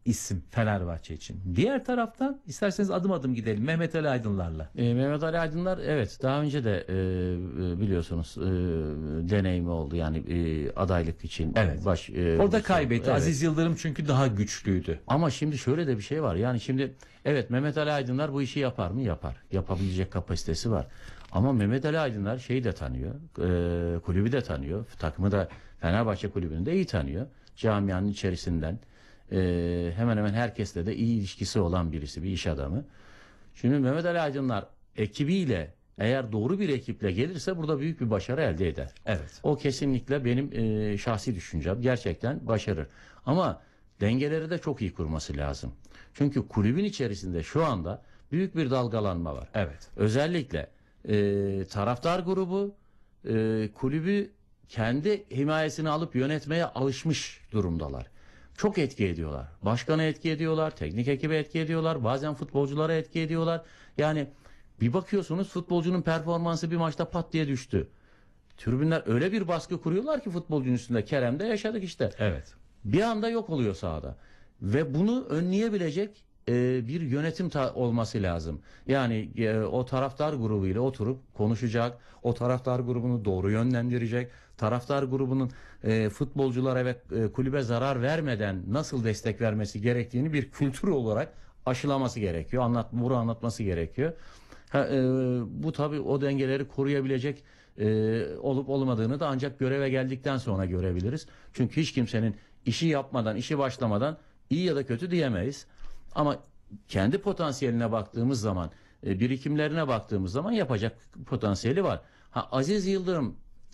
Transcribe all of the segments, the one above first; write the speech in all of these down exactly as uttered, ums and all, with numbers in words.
isim Fenerbahçe için. Diğer taraftan isterseniz adım adım gidelim Mehmet Ali Aydınlar'la. E, Mehmet Ali Aydınlar evet daha önce de e, e, biliyorsunuz e, deneyimi oldu yani e, adaylık için. Evet. Baş, e, Orada baş- kaybetti. evet. Aziz Yıldırım çünkü daha güçlüydü. Ama şimdi şöyle de bir şey var yani şimdi evet Mehmet Ali Aydınlar bu işi yapar mı? Yapar. Yapabilecek kapasitesi var. Ama Mehmet Ali Aydınlar şeyi de tanıyor, e, kulübü de tanıyor, takımı da Fenerbahçe kulübünü de iyi tanıyor. Camianın içerisinden e, hemen hemen herkesle de iyi ilişkisi olan birisi, bir iş adamı. Şimdi Mehmet Ali Aydınlar ekibiyle eğer doğru bir ekiple gelirse burada büyük bir başarı elde eder. Evet. O kesinlikle benim e, şahsi düşüncem. Gerçekten başarır. Ama dengeleri de çok iyi kurması lazım. Çünkü kulübün içerisinde şu anda büyük bir dalgalanma var. Evet. Özellikle e, taraftar grubu e, kulübü kendi himayesine alıp yönetmeye alışmış durumdalar. Çok etki ediyorlar. Başkanı etki ediyorlar, teknik ekibi etki ediyorlar, bazen futbolculara etki ediyorlar. Yani bir bakıyorsunuz futbolcunun performansı bir maçta pat diye düştü. Tribünler öyle bir baskı kuruyorlar ki futbolcunun üstünde. Kerem'de yaşadık işte. Evet. Bir anda yok oluyor sahada. Ve bunu önleyebilecek e, bir yönetim ta- olması lazım. Yani e, o taraftar grubuyla oturup konuşacak, o taraftar grubunu doğru yönlendirecek, taraftar grubunun e, futbolculara ve e, kulübe zarar vermeden nasıl destek vermesi gerektiğini bir kültür olarak aşılaması gerekiyor. Anlat, bunu anlatması gerekiyor. Ha, e, bu tabii o dengeleri koruyabilecek e, olup olmadığını da ancak göreve geldikten sonra görebiliriz. Çünkü hiç kimsenin işi yapmadan, işi başlamadan iyi ya da kötü diyemeyiz. Ama kendi potansiyeline baktığımız zaman, e, birikimlerine baktığımız zaman yapacak potansiyeli var. Ha, Aziz Yıldırım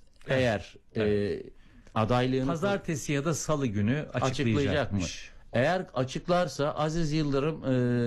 eğer e, adaylığını Pazartesi ya da salı günü açıklayacak mı? açıklayacakmış. Eğer açıklarsa Aziz Yıldırım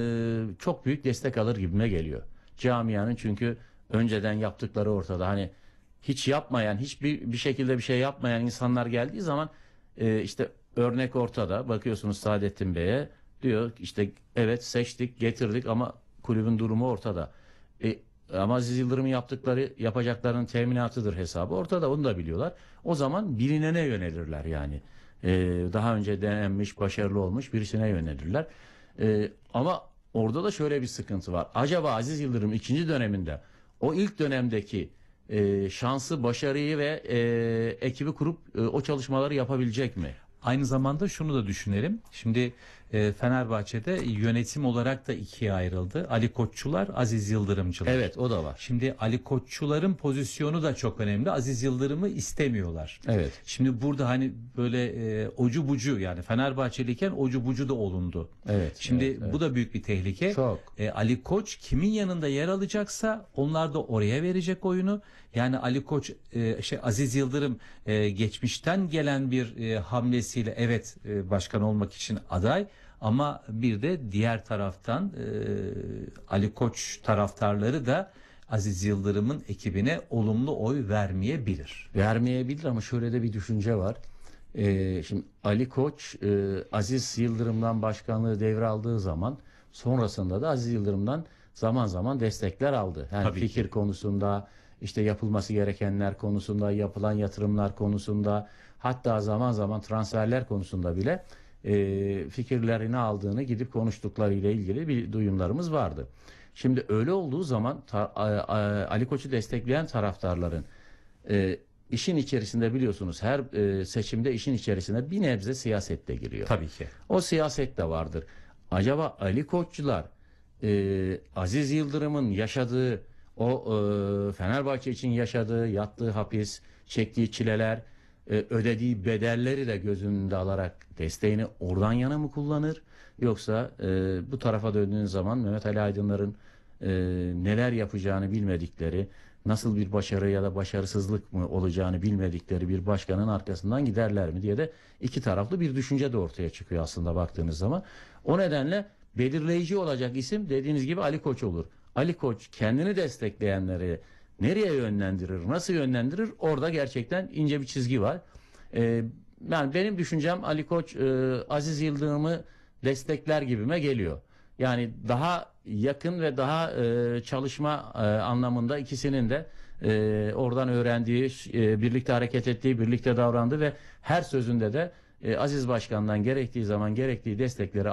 e, çok büyük destek alır gibime geliyor. Camianın çünkü önceden yaptıkları ortada. Hani hiç yapmayan, hiçbir bir şekilde bir şey yapmayan insanlar geldiği zaman e, işte örnek ortada. Bakıyorsunuz Saadettin Bey'e diyor işte evet seçtik, getirdik ama kulübün durumu ortada. E, ama Aziz Yıldırım'ın yaptıkları, yapacaklarının teminatıdır hesabı ortada. Onu da biliyorlar. O zaman bilinene yönelirler yani. E, daha önce denenmiş, başarılı olmuş birisine yönelirler. E, ama orada da şöyle bir sıkıntı var. Acaba Aziz Yıldırım ikinci döneminde o ilk dönemdeki e, şansı, başarıyı ve e, ekibi kurup e, o çalışmaları yapabilecek mi? Aynı zamanda şunu da düşünelim. Şimdi e, Fenerbahçe'de yönetim olarak da ikiye ayrıldı. Ali Koççular, Aziz Yıldırımcılar. Evet, o da var. Şimdi Ali Koççuların pozisyonu da çok önemli. Aziz Yıldırım'ı istemiyorlar. Evet. Şimdi burada hani böyle e, ocu bucu yani Fenerbahçeliyken ocu bucu da olundu. Evet. Şimdi evet, evet. bu da büyük bir tehlike. Çok. E, Ali Koç kimin yanında yer alacaksa onlar da oraya verecek oyunu. Yani Ali Koç e, şey Aziz Yıldırım e, geçmişten gelen bir e, hamlesiyle evet e, başkan olmak için aday ama bir de diğer taraftan e, Ali Koç taraftarları da Aziz Yıldırım'ın ekibine olumlu oy vermeyebilir. Vermeyebilir ama şöyle de bir düşünce var. Ee, şimdi Ali Koç e, Aziz Yıldırım'dan başkanlığı devraldığı zaman sonrasında da Aziz Yıldırım'dan zaman zaman destekler aldı. Yani Tabii fikir ki. konusunda, işte yapılması gerekenler konusunda, yapılan yatırımlar konusunda, hatta zaman zaman transferler konusunda bile e, fikirlerini aldığını gidip konuştuklarıyla ilgili bir duyumlarımız vardı. Şimdi öyle olduğu zaman ta, a, a, Ali Koç'u destekleyen taraftarların e, işin içerisinde biliyorsunuz her e, seçimde işin içerisine bir nebze siyaset de giriyor. Tabii ki. O siyaset de vardır. Acaba Ali Koççular e, Aziz Yıldırım'ın yaşadığı o e, Fenerbahçe için yaşadığı, yattığı hapis, çektiği çileler, e, ödediği bedelleri de göz önünde alarak desteğini oradan yana mı kullanır? Yoksa e, bu tarafa döndüğün zaman Mehmet Ali Aydınlar'ın e, neler yapacağını bilmedikleri, nasıl bir başarı ya da başarısızlık mı olacağını bilmedikleri bir başkanın arkasından giderler mi diye de iki taraflı bir düşünce de ortaya çıkıyor aslında baktığınız zaman. O nedenle belirleyici olacak isim dediğiniz gibi Ali Koç olur. Ali Koç kendini destekleyenleri nereye yönlendirir, nasıl yönlendirir? Orada gerçekten ince bir çizgi var. Ee, yani benim düşüncem Ali Koç e, Aziz Yıldırım'ı destekler gibime geliyor. Yani daha yakın ve daha e, çalışma e, anlamında ikisinin de e, oradan öğrendiği, e, birlikte hareket ettiği, birlikte davrandığı ve her sözünde de e, Aziz Başkan'dan gerektiği zaman gerektiği destekleri